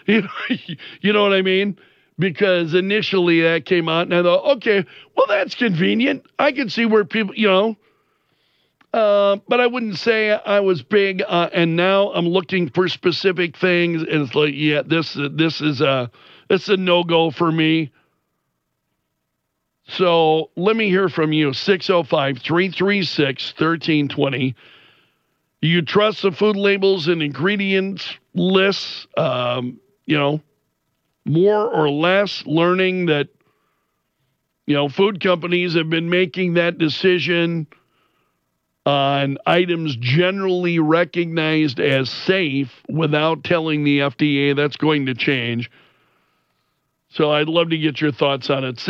You know, you know what I mean? Because initially that came out, and I thought, okay, well, that's convenient. I can see where people, but I wouldn't say I was big. And now I'm looking for specific things, and it's like, yeah, this is it's a no go for me. So let me hear from you. 605-336-1320. You trust the food labels and ingredients lists, more or less, learning that, food companies have been making that decision on items generally recognized as safe without telling the FDA that's going to change. So I'd love to get your thoughts on it.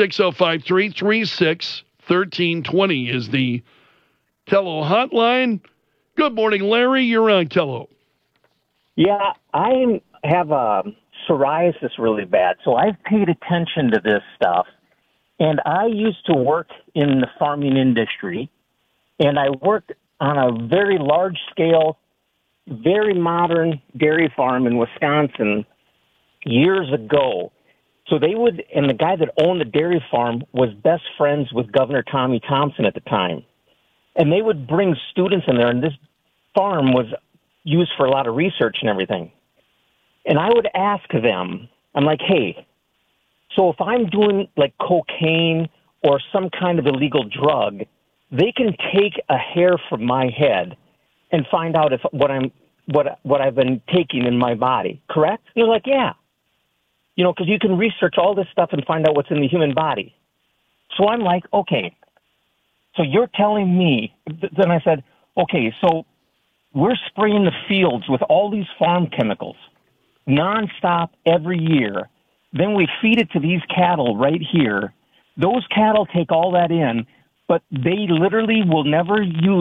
605-336-1320 is the Kello hotline. Good morning, Larry. You're on Kello. Yeah, I have psoriasis really bad, so I've paid attention to this stuff. And I used to work in the farming industry, and I worked on a very large-scale, very modern dairy farm in Wisconsin years ago. So and the guy that owned the dairy farm was best friends with Governor Tommy Thompson at the time. And they would bring students in there, and this farm was used for a lot of research and everything. And I would ask them, I'm like, hey, so if I'm doing like cocaine or some kind of illegal drug, they can take a hair from my head and find out if what I've been taking in my body, correct? And they're like, yeah. Because you can research all this stuff and find out what's in the human body. So I'm like, okay, so you're telling me, then I said, okay, so we're spraying the fields with all these farm chemicals nonstop every year. Then we feed it to these cattle right here. Those cattle take all that in, but they literally will never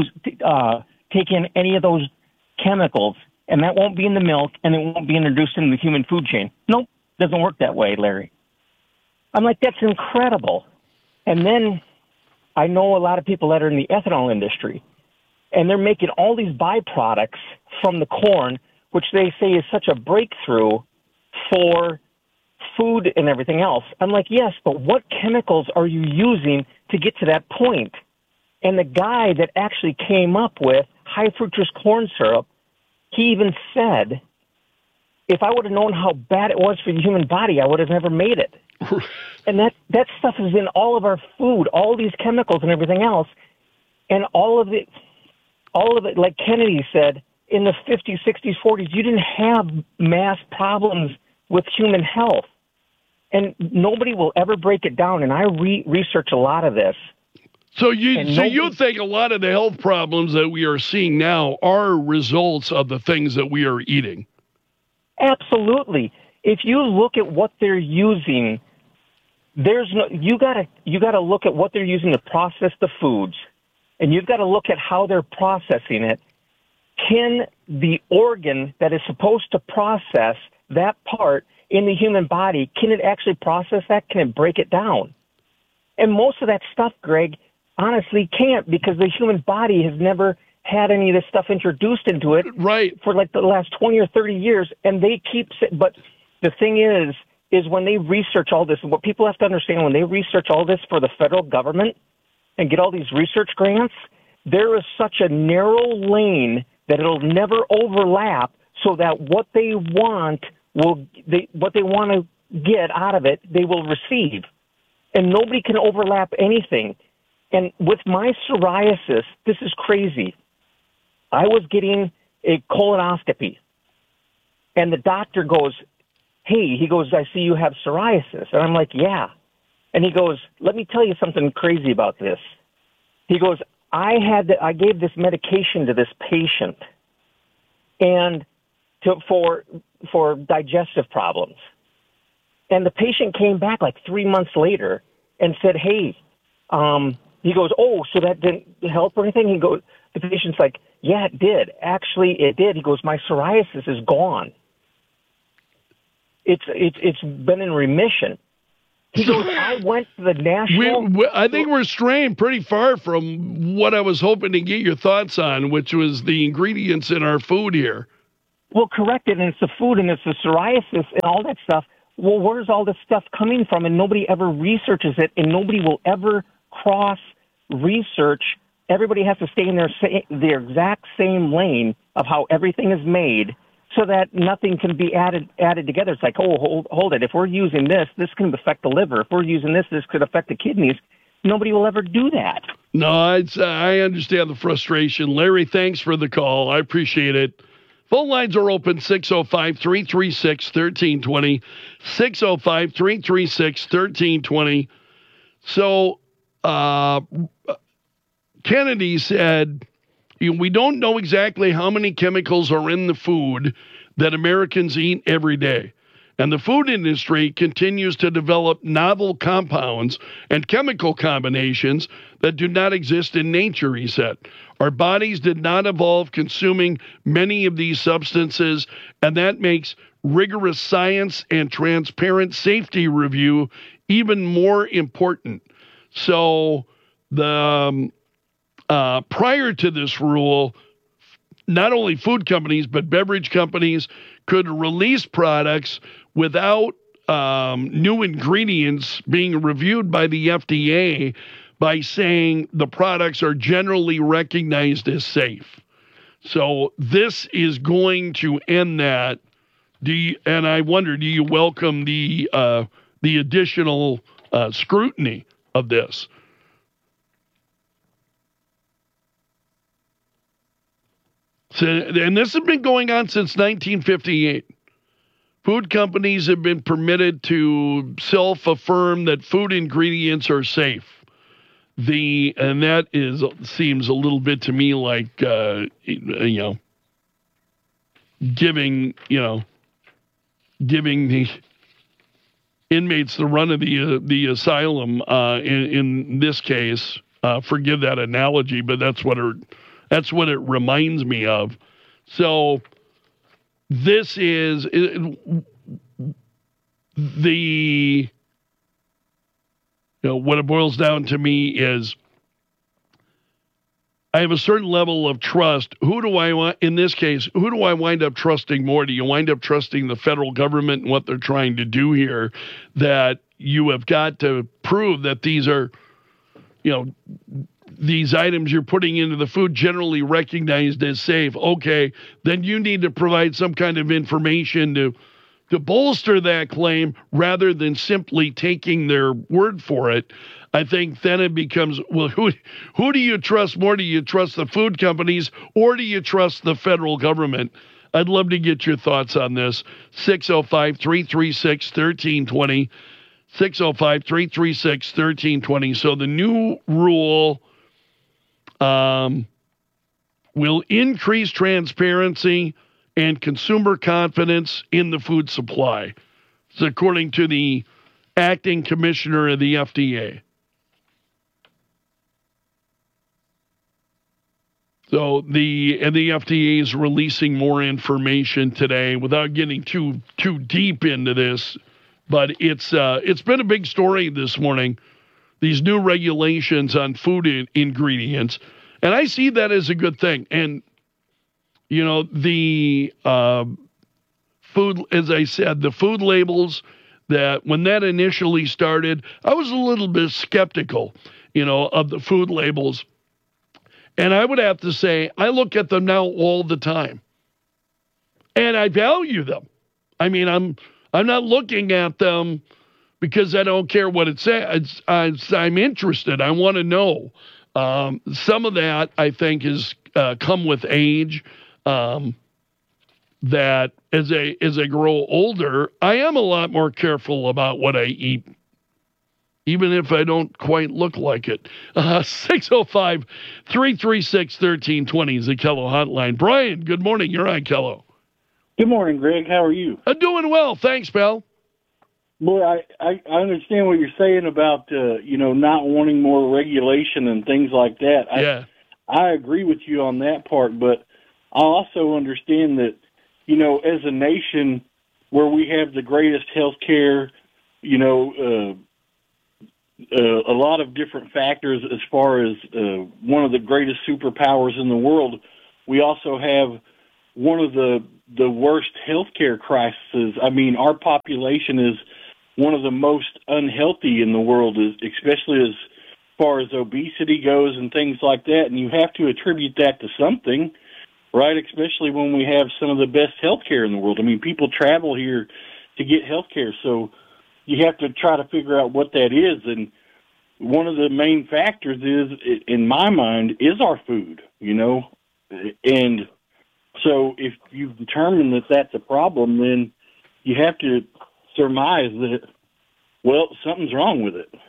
take in any of those chemicals, and that won't be in the milk, and it won't be introduced into the human food chain. Nope, doesn't work that way, Larry. I'm like, that's incredible. And then I know a lot of people that are in the ethanol industry, and they're making all these byproducts from the corn, which they say is such a breakthrough for food and everything else. I'm like, yes, but what chemicals are you using to get to that point? And the guy that actually came up with high fructose corn syrup, he even said, if I would have known how bad it was for the human body, I would have never made it. And that stuff is in all of our food, all these chemicals and everything else. And all of it, like Kennedy said, in the 50s, 60s, 40s, you didn't have mass problems with human health. And nobody will ever break it down. And I research a lot of this. So you think a lot of the health problems that we are seeing now are results of the things that we are eating? Absolutely. If you look at what they're using, you gotta look at what they're using to process the foods, and you've got to look at how they're processing it. Can the organ that is supposed to process that part in the human body, can it actually process that? Can it break it down? And most of that stuff, Greg, honestly can't, because the human body has never had any of this stuff introduced into it for like the last 20 or 30 years, and they keep but the thing is when they research all this, what people have to understand, when they research all this for the federal government and get all these research grants, there is such a narrow lane that it'll never overlap, so that what they want to get out of it, they will receive. And nobody can overlap anything. And with my psoriasis, this is crazy. I was getting a colonoscopy, and the doctor goes, hey, he goes, I see you have psoriasis. And I'm like, yeah. And he goes, let me tell you something crazy about this. He goes, I gave this medication to this patient and for digestive problems. And the patient came back like 3 months later and said, hey, he goes, oh, so that didn't help or anything? The patient's like, yeah, it did. Actually, it did. He goes, my psoriasis is gone. It's been in remission. He goes, I went to the national... I think we're straying pretty far from what I was hoping to get your thoughts on, which was the ingredients in our food here. will correct it, and it's the food, and it's the psoriasis and all that stuff. Well, where's all this stuff coming from? And nobody ever researches it, and nobody will ever cross-research. Everybody has to stay in their exact same lane of how everything is made, so that nothing can be added together. It's like, oh, hold it. If we're using this can affect the liver. If we're using this could affect the kidneys. Nobody will ever do that. No, I understand the frustration. Larry, thanks for the call. I appreciate it. Phone lines are open, 605-336-1320, 605-336-1320. So Kennedy said, we don't know exactly how many chemicals are in the food that Americans eat every day. And the food industry continues to develop novel compounds and chemical combinations that do not exist in nature, he said. Our bodies did not evolve consuming many of these substances, and that makes rigorous science and transparent safety review even more important. So the prior to this rule, not only food companies, but beverage companies could release products without new ingredients being reviewed by the FDA by saying the products are generally recognized as safe. So this is going to end that. And I wonder, do you welcome the additional scrutiny of this? So, and this has been going on since 1958. Food companies have been permitted to self-affirm that food ingredients are safe. And that seems a little bit to me like giving the inmates the run of the asylum. In this case, forgive that analogy, but that's what it reminds me of. So this is what it boils down to me is I have a certain level of trust. Who do I want in this case? Who do I wind up trusting more? Do you wind up trusting the federal government and what they're trying to do here? That you have got to prove that these are, these items you're putting into the food generally recognized as safe. Okay, then you need to provide some kind of information to bolster that claim rather than simply taking their word for it. I think then it becomes, well, who do you trust more? Do you trust the food companies or do you trust the federal government? I'd love to get your thoughts on this. 605-336-1320, 605-336-1320. So the new rule will increase transparency and consumer confidence in the food supply. It's according to the acting commissioner of the FDA. So the FDA is releasing more information today without getting too deep into this, but it's been a big story this morning. These new regulations on food ingredients, and I see that as a good thing. And the food, as I said, the food labels, that when that initially started, I was a little bit skeptical, of the food labels. And I would have to say, I look at them now all the time. And I value them. I mean, I'm not looking at them because I don't care what it says. I'm interested. I want to know. Some of that, I think, is come with age. That as I grow older, I am a lot more careful about what I eat, even if I don't quite look like it. 605-336-1320 is the Kello hotline. Brian, good morning. You're on, Kello. Good morning, Greg. How are you? I'm doing well. Thanks, pal. Boy, I understand what you're saying about, not wanting more regulation and things like that. Yeah. I agree with you on that part, but I also understand that, as a nation where we have the greatest health care, a lot of different factors as far as one of the greatest superpowers in the world, we also have one of the worst healthcare crises. I mean, our population is one of the most unhealthy in the world, especially as far as obesity goes and things like that. And you have to attribute that to something, right? Especially when we have some of the best healthcare in the world. I mean, people travel here to get healthcare, so you have to try to figure out what that is. And one of the main factors is, in my mind, is our food, you know. And so if you've determined that that's a problem, then you have to surmise that, well, something's wrong with it.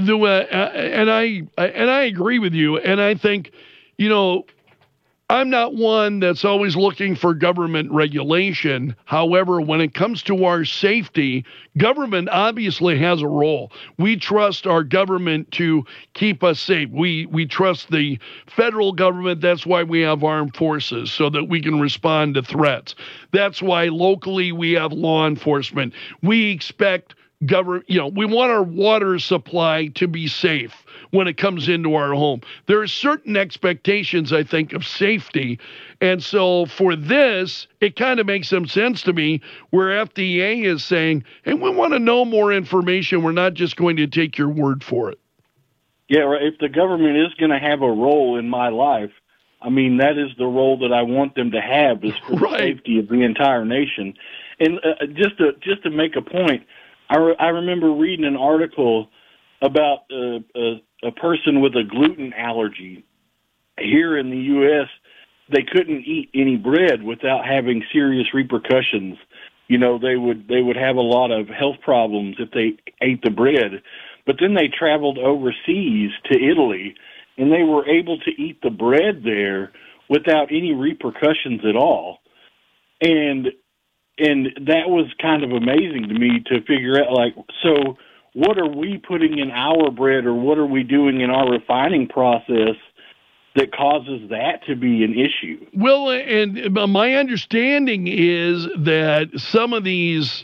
And I agree with you. And I think, you know, I'm not one that's always looking for government regulation. However, when it comes to our safety, government obviously has a role. We trust our government to keep us safe. We trust the federal government. That's why we have armed forces, so that we can respond to threats. That's why locally we have law enforcement. We expect we want our water supply to be safe when it comes into our home. There are certain expectations, I think, of safety. And so for this, it kind of makes some sense to me where FDA is saying, hey, we want to know more information. We're not just going to take your word for it. Yeah, right. If the government is going to have a role in my life, I mean, that is the role that I want them to have, is for the safety of the entire nation. And just to make a point, I remember reading an article about a person with a gluten allergy. Here in the U.S., they couldn't eat any bread without having serious repercussions. You know, they would have a lot of health problems if they ate the bread. But then they traveled overseas to Italy, and they were able to eat the bread there without any repercussions at all. And that was kind of amazing to me to figure out, like, so what are we putting in our bread, or what are we doing in our refining process that causes that to be an issue? Well, and my understanding is that some of these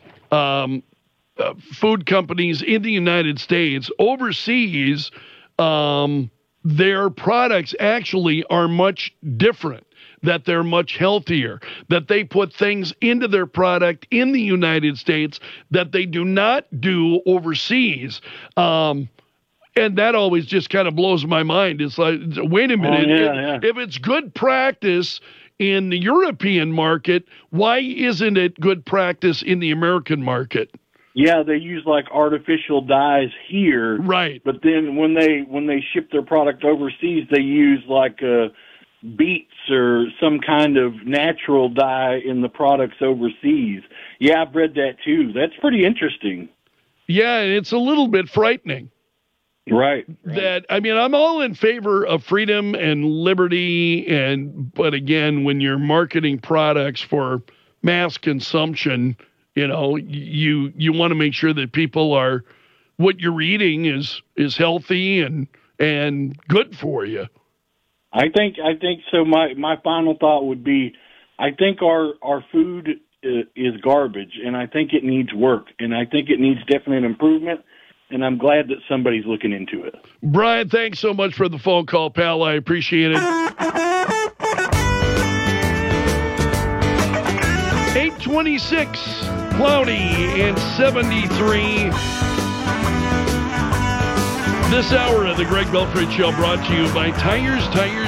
food companies in the United States, overseas, their products actually are much different, that they're much healthier, that they put things into their product in the United States that they do not do overseas. And that always just kind of blows my mind. It's like, wait a minute. If it's good practice in the European market, why isn't it good practice in the American market? Yeah, they use like artificial dyes here. Right. But then when they ship their product overseas, they use like beets or some kind of natural dye in the products overseas. Yeah, I've read that too. That's pretty interesting. Yeah, it's a little bit frightening. Right. That, I mean, I'm all in favor of freedom and liberty, but again, when you're marketing products for mass consumption, you know, you want to make sure that people are, what you're eating is healthy and good for you. I think so. My final thought would be, I think our food is garbage, and I think it needs work, and I think it needs definite improvement, and I'm glad that somebody's looking into it. Brian, thanks so much for the phone call, pal. I appreciate it. 826, cloudy and 73. This hour of the Greg Belford Show brought to you by Tires.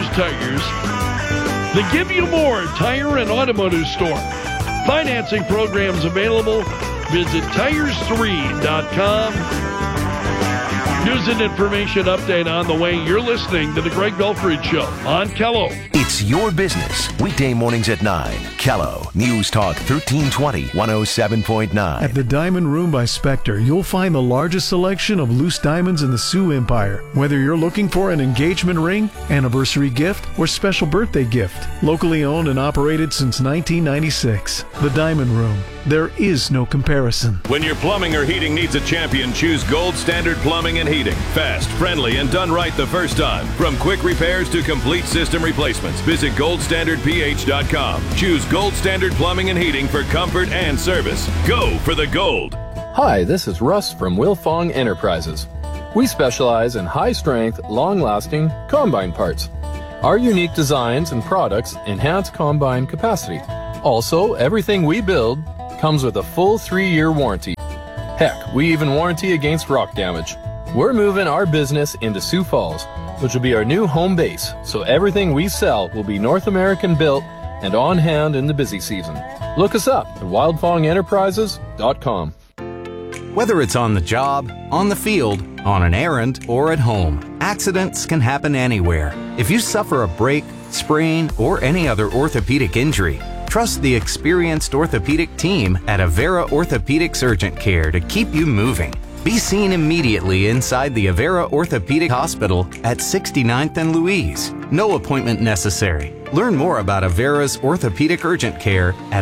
They give you more tire and automotive store. Financing programs available. Visit tires3.com. News and information update on the way. You're listening to the Greg Belford Show on Kello. It's your business. Weekday mornings at 9. Kello. News Talk 1320, 107.9. At the Diamond Room by Spectre, you'll find the largest selection of loose diamonds in the Sioux Empire. Whether you're looking for an engagement ring, anniversary gift, or special birthday gift. Locally owned and operated since 1996. The Diamond Room. There is no comparison. When your plumbing or heating needs a champion, choose Gold Standard Plumbing and Heating. Fast, friendly, and done right the first time. From quick repairs to complete system replacements, visit goldstandardph.com. Choose Gold Standard Plumbing and Heating for comfort and service. Go for the gold. Hi, this is Russ from Wilfong Enterprises. We specialize in high-strength, long-lasting combine parts. Our unique designs and products enhance combine capacity Also, everything we build comes with a full 3-year warranty. Heck, we even warranty against rock damage. We're moving our business into Sioux Falls, which will be our new home base, so everything we sell will be North American built and on hand in the busy season. Look us up at wildfongenterprises.com. Whether it's on the job, on the field, on an errand, or at home, accidents can happen anywhere. If you suffer a break, sprain, or any other orthopedic injury, trust the experienced orthopedic team at Avera Orthopedics Urgent Care to keep you moving. Be seen immediately inside the Avera Orthopedic Hospital at 69th and Louise. No appointment necessary. Learn more about Avera's Orthopedic Urgent Care at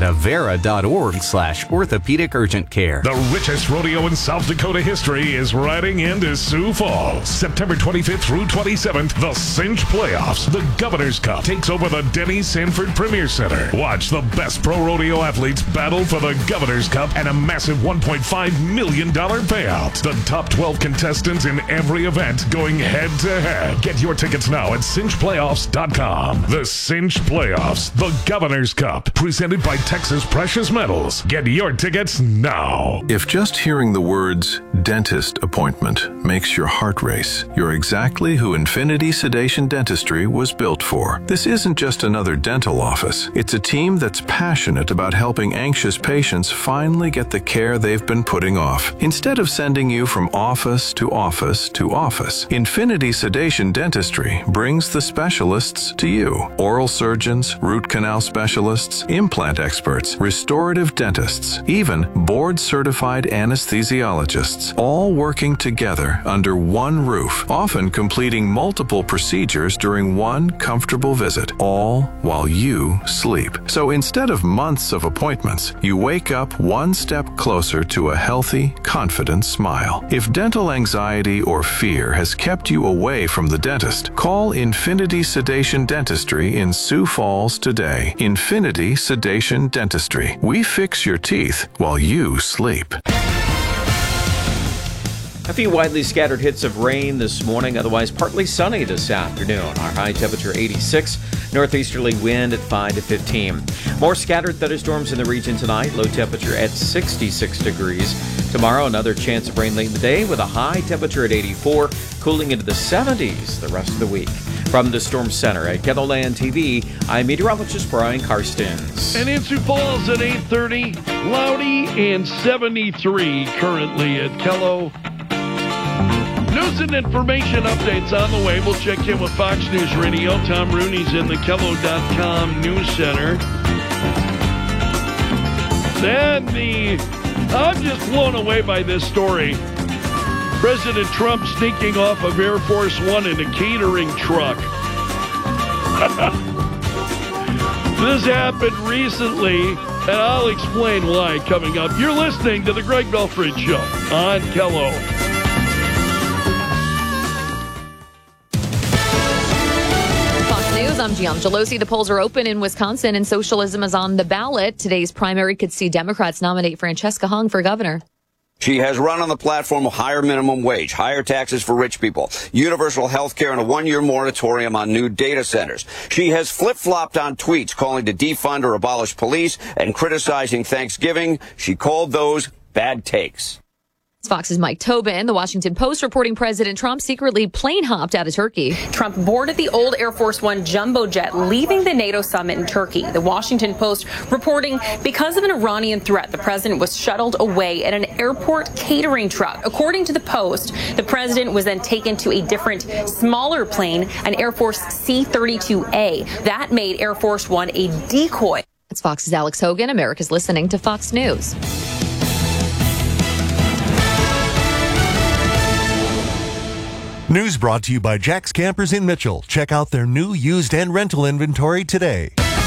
avera.org/orthopedic urgent care. The richest rodeo in South Dakota history is riding into Sioux Falls. September 25th through 27th, the Cinch Playoffs. The Governor's Cup takes over the Denny Sanford Premier Center. Watch the best pro rodeo athletes battle for the Governor's Cup and a massive $1.5 million payout. The top 12 contestants in every event going head-to-head. Get your tickets now at cinchplayoffs.com. The Cinch Playoffs, the Governor's Cup, presented by Texas Precious Metals. Get your tickets now. If just hearing the words dentist appointment makes your heart race, you're exactly who Infinity Sedation Dentistry was built for. This isn't just another dental office. It's a team that's passionate about helping anxious patients finally get the care they've been putting off. Instead of sending you from office to office to office, Infinity Sedation Dentistry brings the specialists to you. Oral surgeons, root canal specialists, implant experts, restorative dentists, even board-certified anesthesiologists, all working together under one roof, often completing multiple procedures during one comfortable visit, all while you sleep. So instead of months of appointments, you wake up one step closer to a healthy, confident smile. If dental anxiety or fear has kept you away from the dentist, call Infinity Sedation Dentistry in Sioux Falls today. Infinity Sedation Dentistry. We fix your teeth while you sleep. A few widely scattered hits of rain this morning, otherwise partly sunny this afternoon. Our high temperature 86, northeasterly wind at 5 to 15. More scattered thunderstorms in the region tonight, low temperature at 66 degrees. Tomorrow, another chance of rain late in the day with a high temperature at 84, cooling into the 70s the rest of the week. From the Storm Center at KELOLAND TV, I'm meteorologist Brian Karstens. And in Sioux Falls at 8:30, cloudy and 73 currently at Kello. News and information updates on the way. We'll check in with Fox News Radio. Tom Rooney's in the KELO.com News Center. Then I'm just blown away by this story. President Trump sneaking off of Air Force One in a catering truck. This happened recently, and I'll explain why coming up. You're listening to The Greg Belford Show on KELO. Fox News, I'm Gian Gelosi. The polls are open in Wisconsin, and socialism is on the ballot. Today's primary could see Democrats nominate Francesca Hung for governor. She has run on the platform of higher minimum wage, higher taxes for rich people, universal health care, and a one-year moratorium on new data centers. She has flip-flopped on tweets calling to defund or abolish police and criticizing Thanksgiving. She called those bad takes. Fox's Mike Tobin. The Washington Post reporting President Trump secretly plane hopped out of Turkey. Trump boarded the old Air Force One jumbo jet, leaving the NATO summit in Turkey. The Washington Post reporting because of an Iranian threat, the president was shuttled away in an airport catering truck. According to the Post, the president was then taken to a different, smaller plane, an Air Force C-32A. That made Air Force One a decoy. That's Fox's Alex Hogan. America's listening to Fox News. News brought to you by Jack's Campers in Mitchell. Check out their new used and rental inventory today.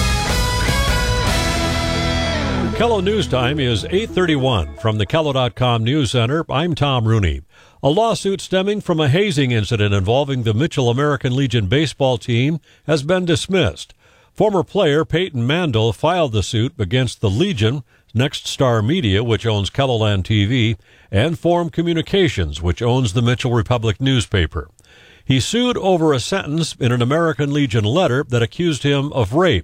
KELO News Time is 8:31. From the KELO.com News Center, I'm Tom Rooney. A lawsuit stemming from a hazing incident involving the Mitchell American Legion baseball team has been dismissed. Former player Peyton Mandel filed the suit against the Legion, Next Star Media, which owns KELOLAND TV, and Forum Communications, which owns the Mitchell Republic newspaper. He sued over a sentence in an American Legion letter that accused him of rape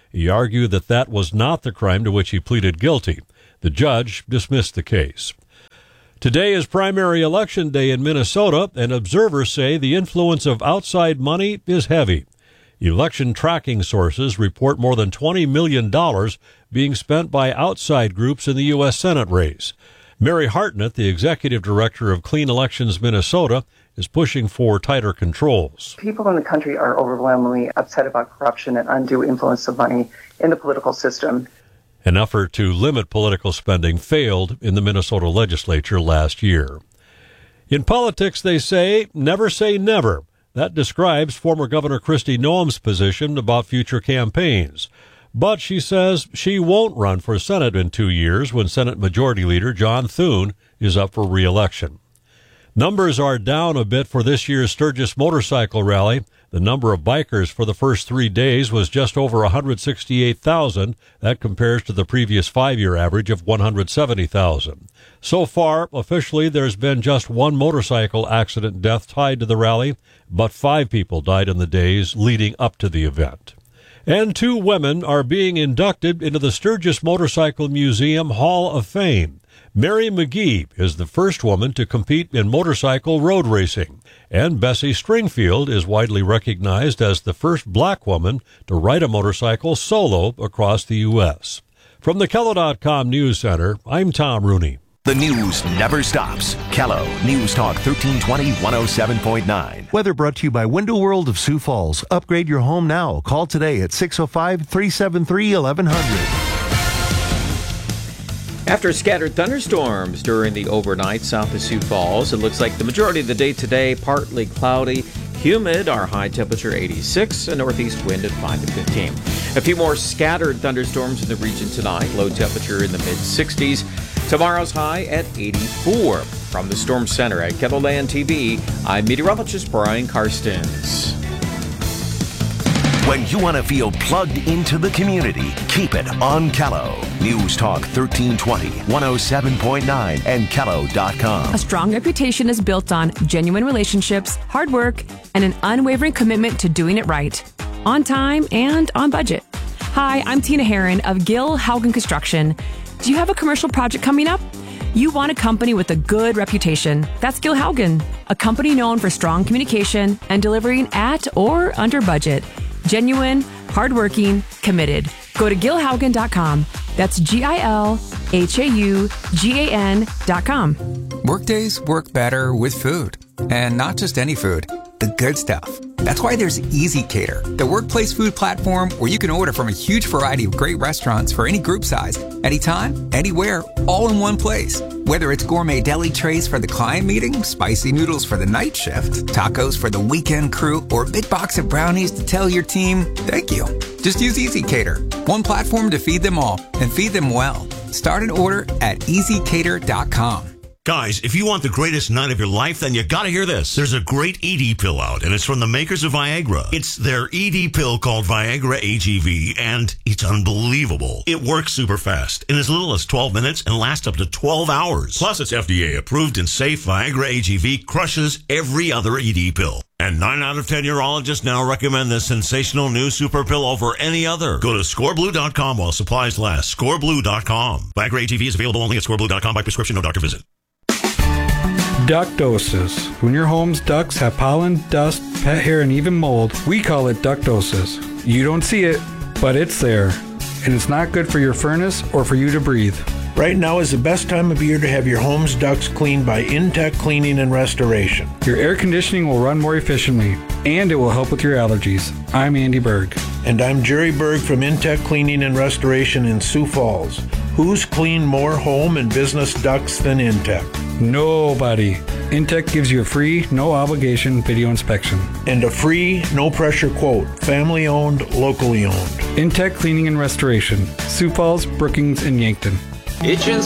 He argued that that was not the crime to which he pleaded guilty. The judge dismissed the case. Today is primary election day in Minnesota, and observers say the influence of outside money is heavy. Election tracking sources report more than $20 million being spent by outside groups in the U.S. Senate race. Mary Hartnett, the executive director of Clean Elections Minnesota, is pushing for tighter controls. People in the country are overwhelmingly upset about corruption and undue influence of money in the political system. An effort to limit political spending failed in the Minnesota legislature last year. In politics, they say never. That describes former Governor Kristi Noem's position about future campaigns. But she says she won't run for Senate in 2 years when Senate Majority Leader John Thune is up for re-election. Numbers are down a bit for this year's Sturgis Motorcycle Rally. The number of bikers for the first 3 days was just over 168,000. That compares to the previous 5-year average of 170,000. So far, officially, there's been just one motorcycle accident death tied to the rally, but 5 people died in the days leading up to the event. And 2 women are being inducted into the Sturgis Motorcycle Museum Hall of Fame. Mary McGee is the first woman to compete in motorcycle road racing, and Bessie Stringfield is widely recognized as the first black woman to ride a motorcycle solo across the U.S. From the Kello.com News Center, I'm Tom Rooney. The news never stops. Kello News Talk 1320 107.9. Weather brought to you by Window World of Sioux Falls. Upgrade your home now. Call today at 605-373-1100. After scattered thunderstorms during the overnight south of Sioux Falls, it looks like the majority of the day today partly cloudy, humid, our high temperature 86, a northeast wind at 5 to 15. A few more scattered thunderstorms in the region tonight, low temperature in the mid-60s. Tomorrow's high at 84. From the Storm Center at Kettleland TV, I'm meteorologist Brian Karstens. When you want to feel plugged into the community, keep it on Kello. News Talk 1320, 107.9, and Kello.com. A strong reputation is built on genuine relationships, hard work, and an unwavering commitment to doing it right. On time and on budget. Hi, I'm Tina Herron of Gil Haugen Construction. Do you have a commercial project coming up? You want a company with a good reputation. That's Gil Haugen, a company known for strong communication and delivering at or under budget. Genuine, hardworking, committed. Go to gilhaugen.com. That's GILHAUGAN.com. Workdays work better with food. And not just any food, the good stuff. That's why there's Easy Cater, the workplace food platform where you can order from a huge variety of great restaurants for any group size, anytime, anywhere, all in one place. Whether it's gourmet deli trays for the client meeting, spicy noodles for the night shift, tacos for the weekend crew, or a big box of brownies to tell your team, thank you. Just use Easy Cater, one platform to feed them all and feed them well. Start an order at easycater.com. Guys, if you want the greatest night of your life, then you gotta hear this. There's a great ED pill out, and it's from the makers of Viagra. It's their ED pill called Viagra AGV, and it's unbelievable. It works super fast, in as little as 12 minutes, and lasts up to 12 hours. Plus, it's FDA approved and safe. Viagra AGV crushes every other ED pill. And 9 out of 10 urologists now recommend this sensational new super pill over any other. Go to scoreblue.com while supplies last. Scoreblue.com. Viagra AGV is available only at scoreblue.com by prescription, no doctor visit. Ductosis. When your home's ducts have pollen, dust, pet hair, and even mold, we call it ductosis. You don't see it, but it's there. And it's not good for your furnace or for you to breathe. Right now is the best time of year to have your home's ducts cleaned by Intech Cleaning and Restoration. Your air conditioning will run more efficiently, and it will help with your allergies. I'm Andy Berg. And I'm Jerry Berg from Intech Cleaning and Restoration in Sioux Falls. Who's cleaned more home and business ducts than Intech? Nobody. Intech gives you a free, no obligation video inspection. And a free, no pressure quote. Family owned, locally owned. Intech Cleaning and Restoration. Sioux Falls, Brookings, and Yankton. Hitchens